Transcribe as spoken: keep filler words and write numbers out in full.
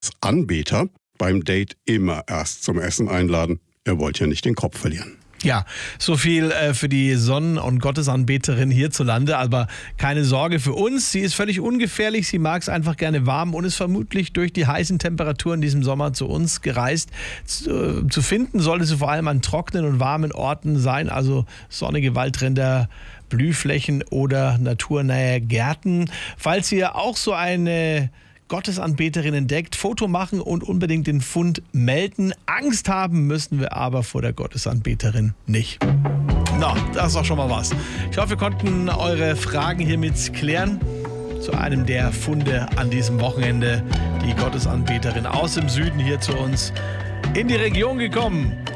Anbeter beim Date immer erst zum Essen einladen. Er wollte ja nicht den Kopf verlieren. Ja, so viel äh, für die Sonnen- und Gottesanbeterin hierzulande, aber keine Sorge für uns. Sie ist völlig ungefährlich, sie mag es einfach gerne warm und ist vermutlich durch die heißen Temperaturen in diesem Sommer zu uns gereist. Zu, zu finden sollte sie vor allem an trockenen und warmen Orten sein, also sonnige Waldränder, Blühflächen oder naturnahe Gärten. Falls ihr auch so eine Gottesanbeterin entdeckt, Foto machen und unbedingt den Fund melden. Angst haben müssen wir aber vor der Gottesanbeterin nicht. Na, das ist auch schon mal was. Ich hoffe, wir konnten eure Fragen hiermit klären. Zu einem der Funde an diesem Wochenende. Die Gottesanbeterin aus dem Süden hier zu uns in die Region gekommen.